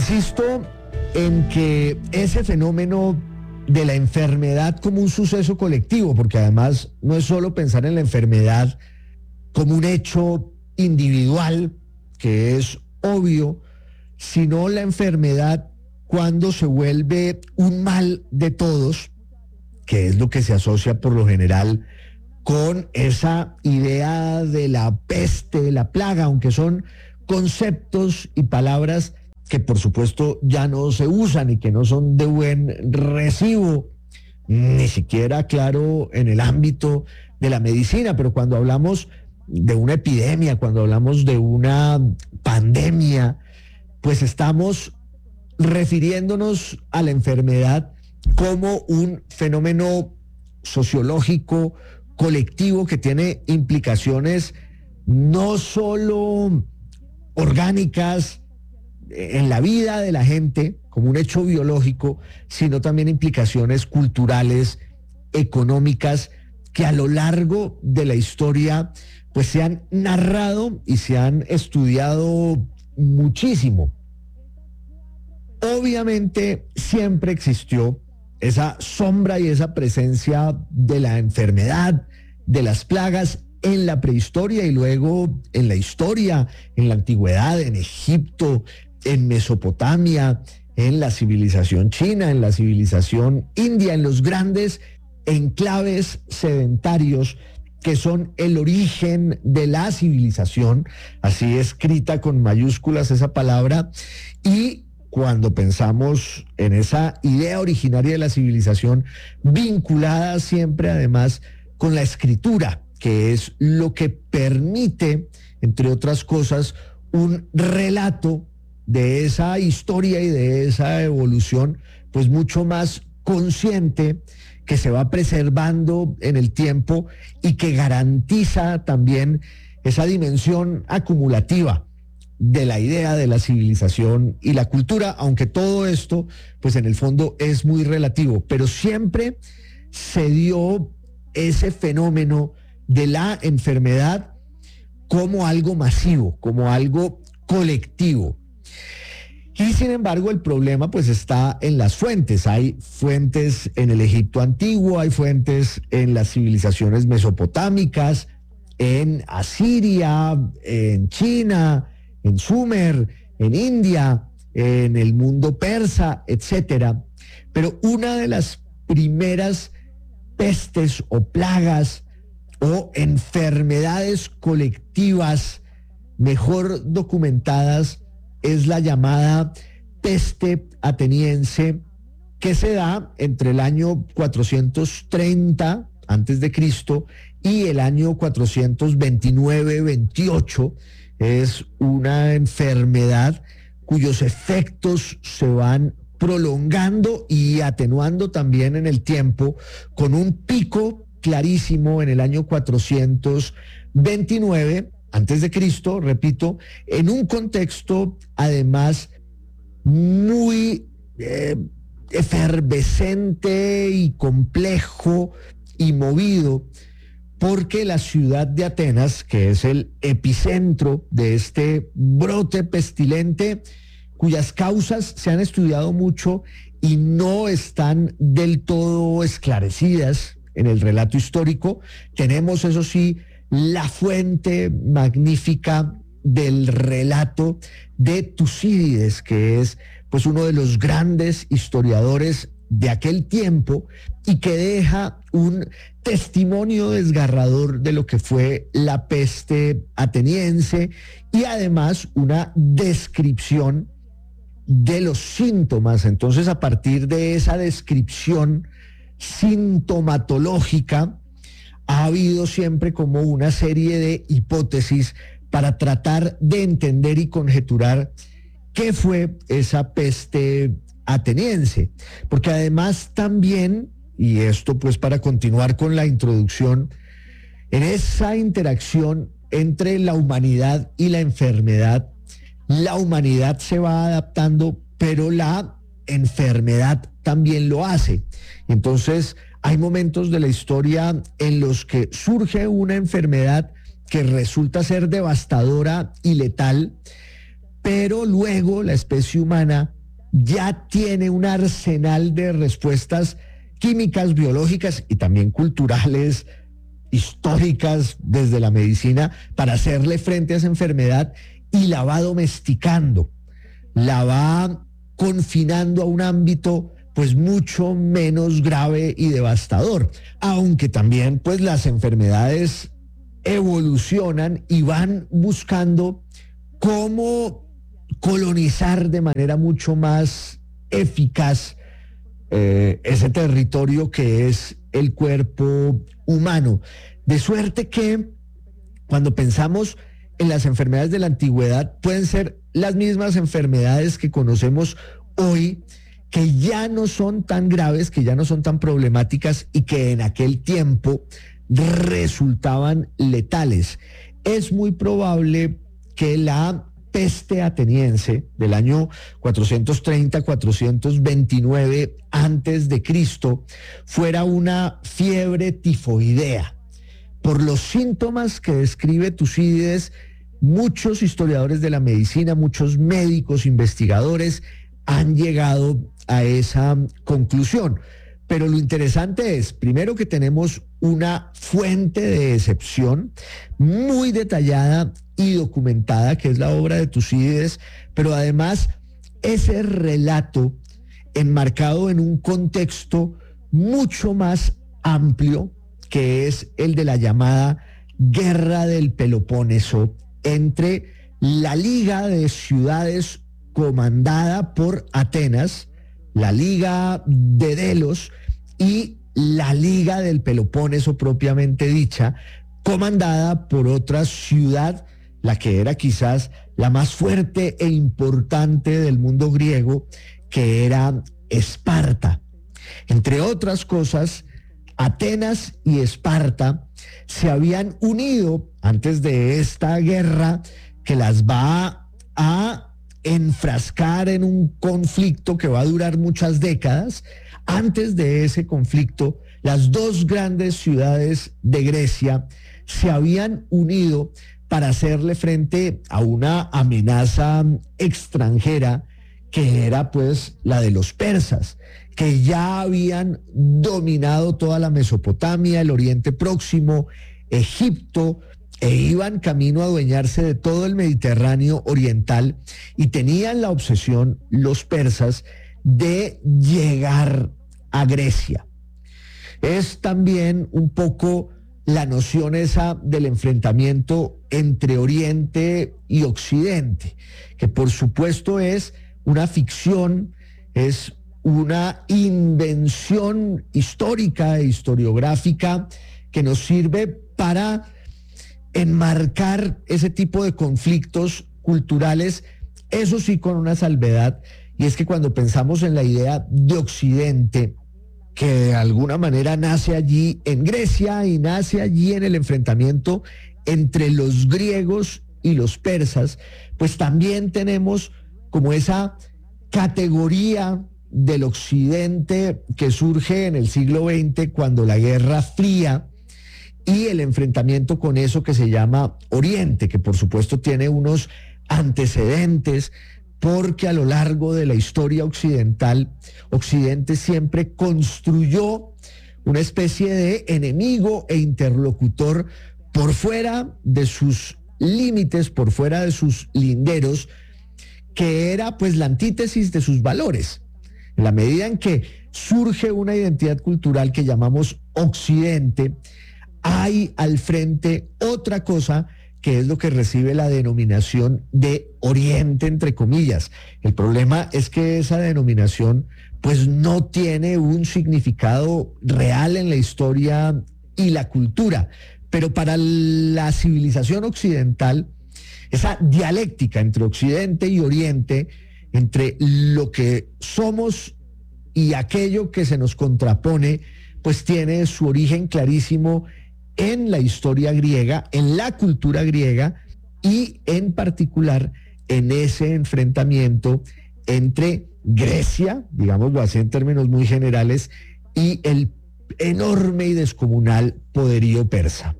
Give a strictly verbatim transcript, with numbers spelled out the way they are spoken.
Insisto en que ese fenómeno de la enfermedad como un suceso colectivo, porque además no es solo pensar en la enfermedad como un hecho individual, que es obvio, sino la enfermedad cuando se vuelve un mal de todos, que es lo que se asocia por lo general con esa idea de la peste, de la plaga, aunque son conceptos y palabras que por supuesto ya no se usan y que no son de buen recibo, ni siquiera, claro, en el ámbito de la medicina, pero cuando hablamos de una epidemia, cuando hablamos de una pandemia, pues estamos refiriéndonos a la enfermedad como un fenómeno sociológico, colectivo, que tiene implicaciones no solo orgánicas en la vida de la gente, como un hecho biológico, sino también implicaciones culturales, económicas, que a lo largo de la historia pues se han narrado y se han estudiado muchísimo. Obviamente siempre existió esa sombra y esa presencia de la enfermedad, de las plagas en la prehistoria y luego en la historia, en la antigüedad, en Egipto, en Mesopotamia, en la civilización china, en la civilización india, en los grandes enclaves sedentarios que son el origen de la civilización, así escrita con mayúsculas esa palabra. Y cuando pensamos en esa idea originaria de la civilización, vinculada siempre además con la escritura, que es lo que permite, entre otras cosas, un relato de esa historia y de esa evolución, pues mucho más consciente, que se va preservando en el tiempo y que garantiza también esa dimensión acumulativa de la idea de la civilización y la cultura, aunque todo esto, pues en el fondo es muy relativo, pero siempre se dio ese fenómeno de la enfermedad como algo masivo, como algo colectivo. Y sin embargo el problema pues está en las fuentes. Hay fuentes en el Egipto antiguo, hay fuentes en las civilizaciones mesopotámicas, en Asiria, en China, en Sumer, en India, en el mundo persa, etcétera. Pero una de las primeras pestes o plagas o enfermedades colectivas mejor documentadas es la llamada peste ateniense, que se da entre el año cuatrocientos treinta antes de Cristo y el año cuatrocientos veintinueve veintiocho. Es una enfermedad cuyos efectos se van prolongando y atenuando también en el tiempo, con un pico clarísimo en el año cuatrocientos veintinueve antes de Cristo, repito, en un contexto además muy eh, efervescente y complejo y movido, porque la ciudad de Atenas, que es el epicentro de este brote pestilente, cuyas causas se han estudiado mucho y no están del todo esclarecidas en el relato histórico. Tenemos, eso sí, la fuente magnífica del relato de Tucídides, que es pues uno de los grandes historiadores de aquel tiempo y que deja un testimonio desgarrador de lo que fue la peste ateniense y además una descripción de los síntomas. Entonces, a partir de esa descripción sintomatológica, ha habido siempre como una serie de hipótesis para tratar de entender y conjeturar qué fue esa peste ateniense. Porque además también, y esto pues para continuar con la introducción, en esa interacción entre la humanidad y la enfermedad, la humanidad se va adaptando, pero la enfermedad también lo hace. Entonces, hay momentos de la historia en los que surge una enfermedad que resulta ser devastadora y letal, pero luego la especie humana ya tiene un arsenal de respuestas químicas, biológicas y también culturales, históricas desde la medicina para hacerle frente a esa enfermedad, y la va domesticando, la va confinando a un ámbito pues mucho menos grave y devastador, aunque también pues las enfermedades evolucionan y van buscando cómo colonizar de manera mucho más eficaz eh, ese territorio que es el cuerpo humano. De suerte que cuando pensamos en las enfermedades de la antigüedad, pueden ser las mismas enfermedades que conocemos hoy, que ya no son tan graves, que ya no son tan problemáticas y que en aquel tiempo resultaban letales. Es muy probable que la peste ateniense del año cuatrocientos treinta a cuatrocientos veintinueve antes de Cristo fuera una fiebre tifoidea. Por los síntomas que describe Tucídides, muchos historiadores de la medicina, muchos médicos, investigadores han llegado a esa conclusión. Pero lo interesante es, primero, que tenemos una fuente de excepción muy detallada y documentada, que es la obra de Tucídides, pero además ese relato enmarcado en un contexto mucho más amplio, que es el de la llamada Guerra del Peloponeso, entre la Liga de Ciudades comandada por Atenas, la Liga de Delos y la Liga del Peloponeso propiamente dicha, comandada por otra ciudad, la que era quizás la más fuerte e importante del mundo griego, que era Esparta. Entre otras cosas, Atenas y Esparta se habían unido antes de esta guerra que las va a enfrascar en un conflicto que va a durar muchas décadas. Antes de ese conflicto, las dos grandes ciudades de Grecia se habían unido para hacerle frente a una amenaza extranjera que era pues la de los persas, que ya habían dominado toda la Mesopotamia, el Oriente Próximo, Egipto, e iban camino a adueñarse de todo el Mediterráneo oriental, y tenían la obsesión los persas de llegar a Grecia. Es también un poco la noción esa del enfrentamiento entre Oriente y Occidente, que por supuesto es una ficción, es una invención histórica e historiográfica que nos sirve para enmarcar ese tipo de conflictos culturales, eso sí con una salvedad, y es que cuando pensamos en la idea de Occidente, que de alguna manera nace allí en Grecia y nace allí en el enfrentamiento entre los griegos y los persas, pues también tenemos como esa categoría del Occidente que surge en el siglo veinte cuando la Guerra Fría y el enfrentamiento con eso que se llama Oriente, que por supuesto tiene unos antecedentes, porque a lo largo de la historia occidental, Occidente siempre construyó una especie de enemigo e interlocutor por fuera de sus límites, por fuera de sus linderos, que era pues la antítesis de sus valores. En la medida en que surge una identidad cultural que llamamos Occidente, hay al frente otra cosa que es lo que recibe la denominación de Oriente, entre comillas. El problema es que esa denominación pues no tiene un significado real en la historia y la cultura, pero para la civilización occidental, esa dialéctica entre Occidente y Oriente, entre lo que somos y aquello que se nos contrapone, pues tiene su origen clarísimo en la historia griega, en la cultura griega, y en particular en ese enfrentamiento entre Grecia, digámoslo así en términos muy generales, y el enorme y descomunal poderío persa.